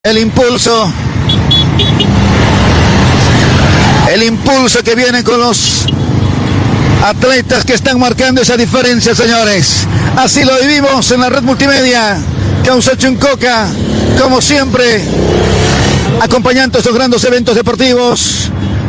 El impulso que viene con los atletas que están marcando esa diferencia, señores. Así lo vivimos en la red multimedia. Causachuncoca, como siempre, acompañando estos grandes eventos deportivos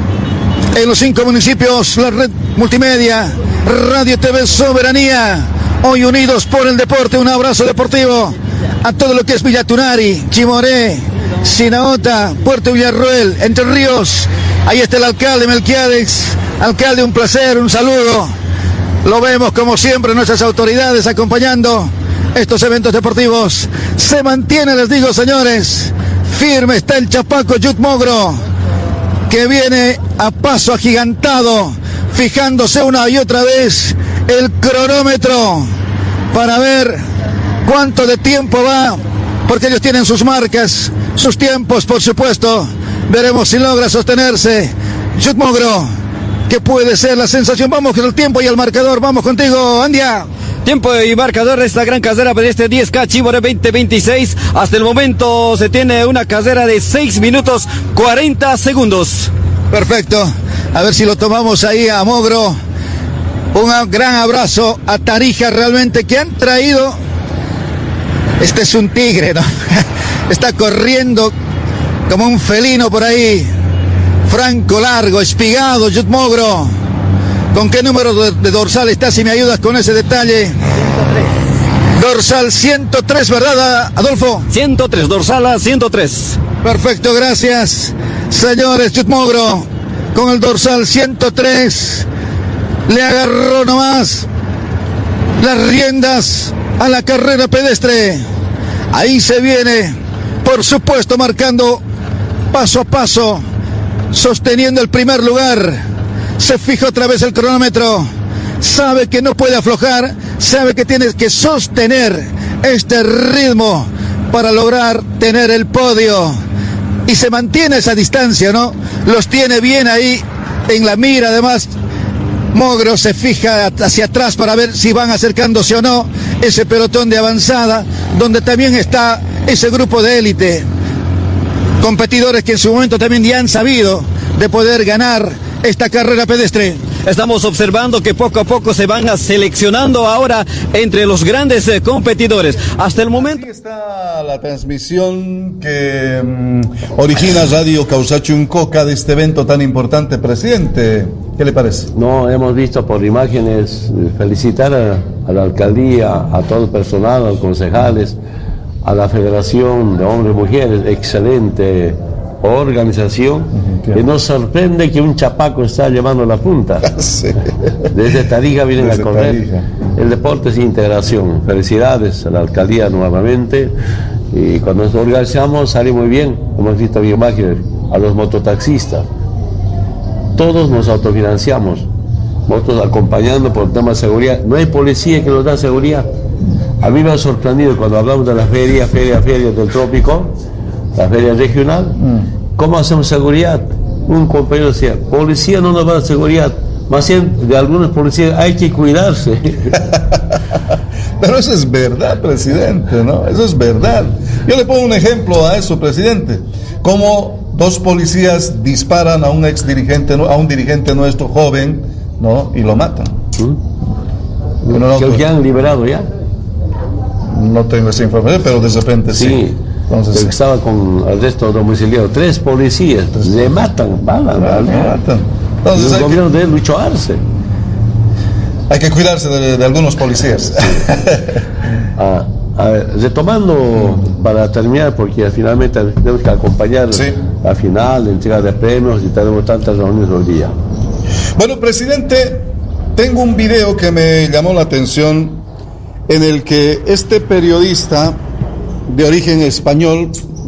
en los 5 municipios. La red multimedia, Radio TV Soberanía, hoy unidos por el deporte. Un abrazo deportivo a todo lo que es Villa Tunari, Chimoré, Sinaota, Puerto Villarroel, Entre Ríos. Ahí está el alcalde Melquiades. Alcalde, un placer, un saludo. Lo vemos como siempre, nuestras autoridades acompañando estos eventos deportivos. Se mantiene, les digo, señores, firme está el chapaco Yut Mogro, que viene a paso agigantado, fijándose una y otra vez el cronómetro para ver cuánto de tiempo va, porque ellos tienen sus marcas, sus tiempos, por supuesto. Veremos si logra sostenerse Yut Mogro. ¿Qué puede ser la sensación? Vamos con el tiempo y el marcador. Vamos contigo, Andia. Tiempo y marcador de esta gran carrera de este 10K Chimoré 2026. Hasta el momento se tiene una carrera de 6 minutos 40 segundos. Perfecto. A ver si lo tomamos ahí a Mogro. Un gran abrazo a Tarija, realmente, que han traído. Este es un tigre, ¿no? Está corriendo como un felino por ahí. Franco largo, espigado, Yut Mogro. ¿Con qué número de dorsal está? Si me ayudas con ese detalle. 103. Dorsal 103, ¿verdad, Adolfo? 103, dorsal 103. Perfecto, gracias. Señores, Yut Mogro con el dorsal 103. Le agarró nomás las riendas a la carrera pedestre. Ahí se viene, por supuesto, marcando paso a paso, sosteniendo el primer lugar. Se fija otra vez el cronómetro. Sabe que no puede aflojar. Sabe que tiene que sostener este ritmo para lograr tener el podio. Y se mantiene esa distancia, ¿no? Los tiene bien ahí en la mira. Además, Mogro se fija hacia atrás para ver si van acercándose o no ese pelotón de avanzada, donde también está ese grupo de élite. Competidores que en su momento también ya han sabido de poder ganar esta carrera pedestre. Estamos observando que poco a poco se van seleccionando ahora entre los grandes competidores. Hasta el momento. Aquí está la transmisión que origina Radio Causachuncoca de este evento tan importante, presidente. ¿Qué le parece? No, hemos visto por imágenes, felicitar a la alcaldía, a todo el personal, a los concejales, a la Federación de Hombres y Mujeres, excelente organización, que nos sorprende que un chapaco está llevando la punta. Sí. Desde Tarija vienen a correr. Tarija. El deporte es integración. Felicidades a la alcaldía nuevamente. Y cuando nos organizamos sale muy bien. Hemos visto imágenes a los mototaxistas. Todos nos autofinanciamos. Nosotros acompañando por el tema de seguridad. No hay policía que nos da seguridad. A mí me ha sorprendido cuando hablamos de la feria del trópico, la feria regional. ¿Cómo hacemos seguridad? Un compañero decía, policía no nos va a dar seguridad, más bien de algunos policías hay que cuidarse. Pero eso es verdad, presidente, ¿no? Eso es verdad. Yo le pongo un ejemplo a eso, presidente. Como 2 policías disparan a un un dirigente nuestro joven, ¿no? Y lo matan. ¿Que han liberado ya? No tengo esa información, pero de repente sí. Entonces, estaba con arresto domiciliario, 3 policías, le matan, balan. Entonces, el gobierno debe lucharse. Hay que cuidarse de algunos policías. A ver, retomando para terminar, porque finalmente tenemos que acompañar la final, la entrega de premios y tenemos tantas reuniones hoy día. Bueno, presidente, tengo un video que me llamó la atención en el que este periodista de origen español,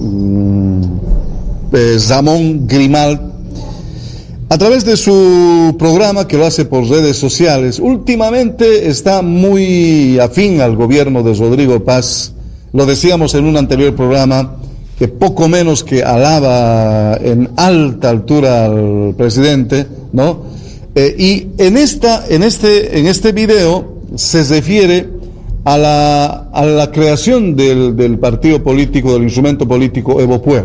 Ramón Grimalt, a través de su programa que lo hace por redes sociales, últimamente está muy afín al gobierno de Rodrigo Paz. Lo decíamos en un anterior programa, que poco menos que alaba en alta altura al presidente, ¿no? Y en este video se refiere a la creación del partido político, del instrumento político Evopue.